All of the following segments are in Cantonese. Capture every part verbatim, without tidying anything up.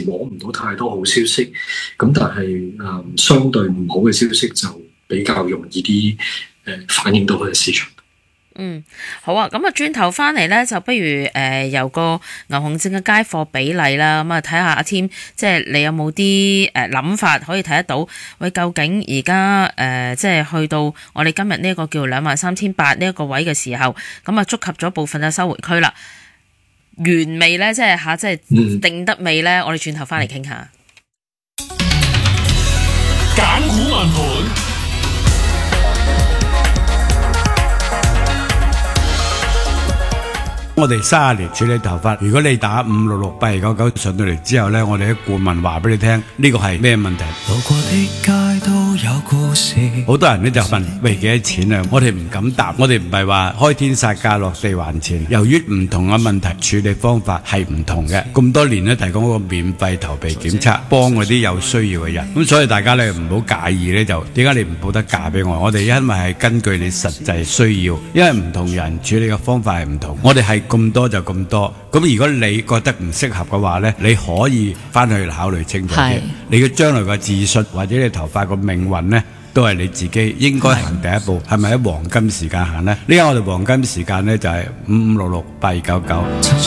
時摸唔到太多好消息，咁但係誒、嗯、相對唔好嘅消息就比較容易啲誒、呃、反映到佢嘅市場。 嗯，好啊，咁啊轉頭翻嚟咧，就不如誒、呃、由個牛熊證嘅街貨比例啦，咁啊睇下阿 Tim，即係你有冇啲誒諗法可以睇得到？喂，究竟而家誒即係去到我哋今日呢一個叫兩萬三千八呢一個位嘅時候，咁啊觸及咗部分嘅收回區啦，完未咧？即係吓，即係定得未咧？我哋轉頭翻嚟傾下。 揀股問盤。 我哋三十年處理頭髮，如果你打五六六八二九九上到嚟之後呢，我哋啲顧問話俾你聽，呢個係咩問題？ 路過的街都有故事。 好多人呢就問喂幾多錢啊？我哋唔敢答，我哋唔係話開天殺價落地還錢。由於唔同嘅問題處理方法係唔同嘅，咁多年呢提供一個免費頭皮檢測，幫嗰啲有需要嘅人。咁所以大家呢唔好介意呢，就點解你唔報得價俾我？我哋因為係根據你實際需要，因為唔同人處理嘅方法係唔同，我哋係咁多就咁多，咁如果你覺得唔適合嘅話呢，你可以翻去考慮清楚啲。你嘅將來嘅自信或者你頭髮個命運呢，都係你自己應該行第一步。係咪喺黃金時間行呢？呢家我哋黃金時間呢，就係五五六六八二九九。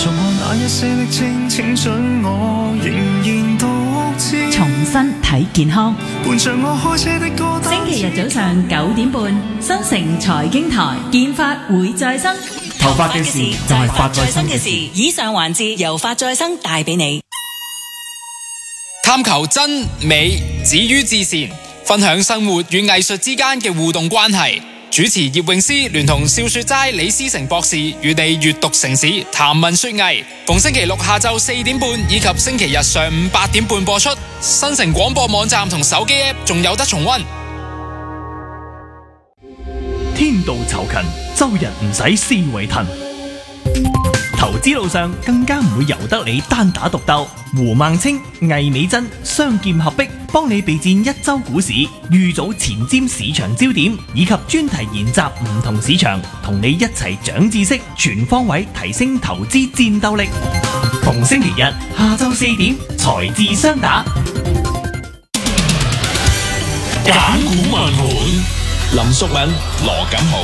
重新睇健康。星期日早上九點半，新城財經台，健髮會再生。 頭髮嘅事就係髮再生嘅事。 以上環節由髮再生帶俾你。 探求真美止於至善，分享生活與藝術之間嘅互動關係。主持葉詠詩聯同笑雪齋李思成博士與你閱讀城市，談文說藝。逢星期六下晝四點半以及星期日上午八點半播出。新城廣播網站同手機 App 仲有得重溫。 天道酬勤，周日唔使思維騰。投資路上更加唔會由得你單打獨鬥。胡孟青、魏美珍雙劍合璧，幫你備戰一周股市，預早前瞻市場焦點，以及專題研習唔同市場，同你一齊長知識，全方位提升投資戰鬥力。逢星期日下晝四點，財智雙打。揀股問盤。林淑敏、羅錦豪。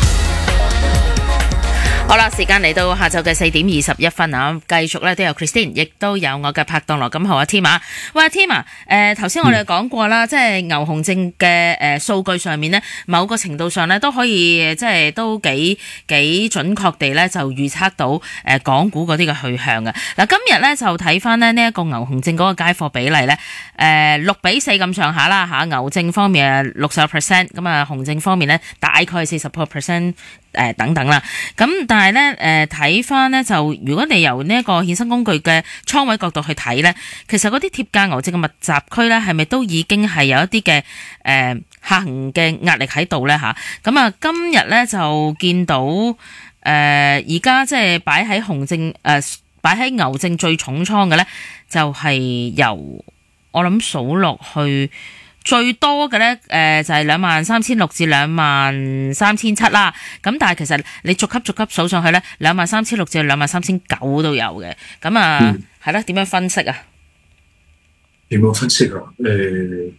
好啦，時間嚟到下晝嘅四點二十一分啊！繼續咧都有 Christine， 亦都有我嘅拍檔羅錦豪阿 Tim 啊。喂，阿 Tim 啊，誒頭先我哋講過啦，嗯、即係牛熊證嘅誒數據上面咧，某個程度上咧都可以即係都幾幾準確地咧就預測到誒港股嗰啲嘅去向嘅。嗱，今日咧就睇翻咧呢一個牛熊證嗰個街貨比例咧，誒六比四咁上下啦嚇。牛證方面啊六十 percent， 咁啊熊證方面咧大概係四十 percent。誒等等啦，咁但係咧誒睇翻咧就，如果你由呢一個衍生工具嘅倉位角度去睇咧，其實嗰啲貼價牛證嘅密集區咧，係咪都已經係有一啲嘅誒下行嘅壓力喺度咧嚇？咁啊今日咧就見到誒而家即係擺喺熊證誒擺喺牛證最重倉嘅咧，就係由我諗數落去。最多嘅咧，誒就係兩萬三千六至兩萬三千七啦。咁但係其實你逐級逐級數上去咧，兩萬三千六至兩萬三千九都有嘅。咁啊，係啦、嗯，點樣分析啊？ 點樣分析啊？誒、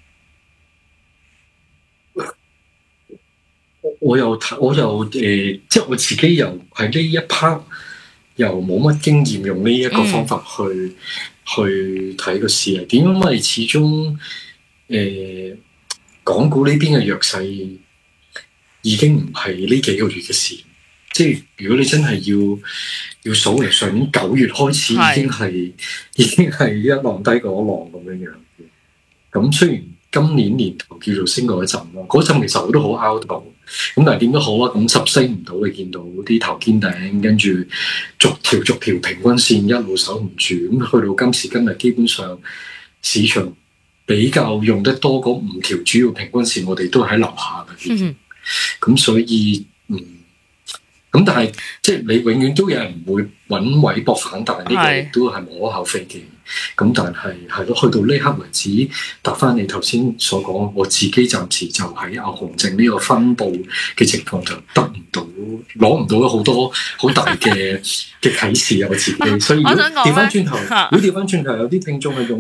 呃，我又我又誒、呃，即係我自己又喺呢一 part 又冇乜經驗用呢一個方法去、嗯、去睇個市啊？點樣？因為始終。誒、呃，港股呢邊嘅弱勢已經唔係呢幾個月嘅事，即係如果你真係要要數嚟上年九月開始，已經係是已經係一浪低過一浪咁樣樣。咁雖然今年年頭叫做升過一陣咯，嗰陣其實我都好 out 到，咁但係點都好啊，咁十升唔到，你見到啲頭肩頂，跟住逐條逐條平均線一路守唔住，咁去到今時今日，基本上市場。比較用得多嗰五條主要平均線，我哋都喺樓下嘅，咁、嗯、所以嗯，咁但係即係你永遠都有人會揾位搏反彈，呢是個亦都係無可厚非嘅。咁但係係咯，去到呢刻為止，答翻你頭先所講，我自己暫時就喺牛熊證呢個分佈嘅情況就得唔到，攞唔到好多好大嘅嘅啟示啊！我自己，所以調翻轉頭，如果調翻轉頭有啲聽眾係用